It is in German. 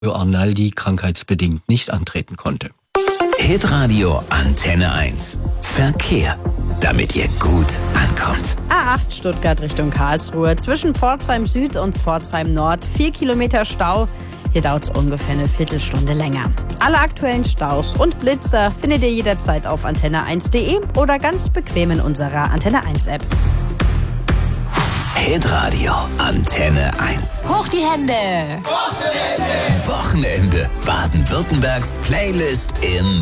Arnaldi krankheitsbedingt nicht antreten konnte. Hitradio Antenne 1. Verkehr, damit ihr gut ankommt. A8 Stuttgart Richtung Karlsruhe. Zwischen Pforzheim Süd und Pforzheim Nord 4 Kilometer Stau. Hier dauert es ungefähr eine Viertelstunde länger. Alle aktuellen Staus und Blitzer findet ihr jederzeit auf antenne1.de oder ganz bequem in unserer Antenne 1 App. Hitradio Antenne 1. Hoch die Hände! Wochenende. Baden-Württembergs Playlist in